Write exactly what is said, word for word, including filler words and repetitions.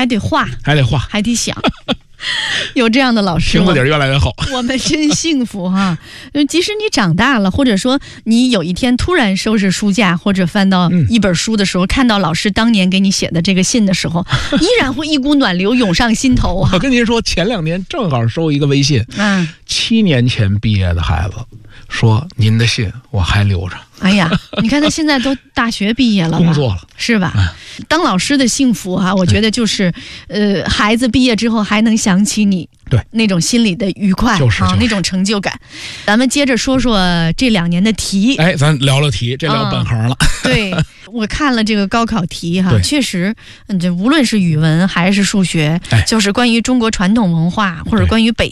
还得画， 还得画， 还得想。有这样的老师， 评估点越来越好。 我们真幸福哈！即使你长大了，或者说你有一天突然收拾书架，或者翻到一本书的时候，嗯、看到老师当年给你写的这个信的时候，依然会一股暖流涌上心头啊！ 我跟您说，前两年正好收一个微信，嗯，七年前毕业的孩子说您的信我还留着。 哎呀，你看他现在都大学毕业了， 工作了， 是吧？嗯、当老师的幸福哈、啊，我觉得就是，呃，孩子毕业之后还能想起你， 对那种心里的愉快， 就是、就是、 啊，那种成就感。咱们接着说说这两年的题， 哎，咱聊聊题，这聊本行了。 嗯、对，我看了这个高考题哈、啊，确实，嗯，这无论是语文还是数学，哎、就是关于中国传统文化或者关于北